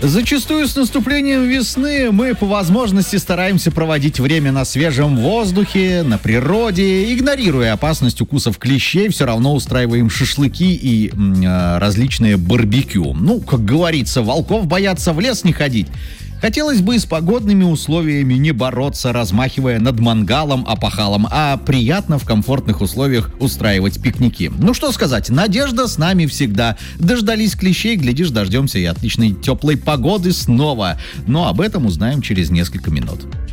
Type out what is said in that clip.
Зачастую с наступлением весны мы по возможности стараемся проводить время на свежем воздухе, на природе. Игнорируя опасность укусов клещей, все равно устраиваем шашлыки и различные барбекю. Ну, как говорится, волков боятся в лес не ходить. Хотелось бы с погодными условиями не бороться, размахивая над мангалом, опахалом, а приятно в комфортных условиях устраивать пикники. Ну что сказать, надежда с нами всегда. Дождались клещей, глядишь, дождемся и отличной теплой погоды снова. Но об этом узнаем через несколько минут.